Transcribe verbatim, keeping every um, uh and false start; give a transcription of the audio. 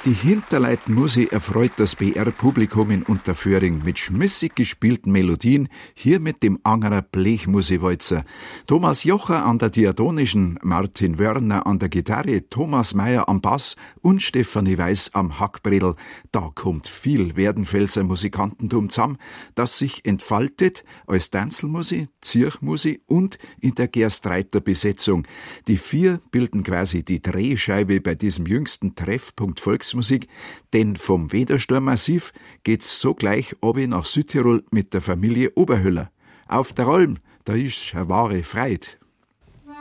Die Hinterleitmusik erfreut das B R-Publikum in Unterföhring mit schmissig gespielten Melodien, hier mit dem Angerer Blechmusikwalzer. Thomas Jocher an der diatonischen, Martin Wörner an der Gitarre, Thomas Meyer am Bass und Stefanie Weiß am Hackbredel. Da kommt viel Werdenfelser Musikantentum zusammen, das sich entfaltet als Tanzelmusik, Zirchmusik und in der Gerstreiter Besetzung. Die vier bilden quasi die Drehscheibe bei diesem jüngsten Treffpunkt Volksmusik, denn vom Wedersturm-Massiv geht's sogleich obi nach Südtirol mit der Familie Oberhöller. Auf der Alm, da ist eine wahre Freude.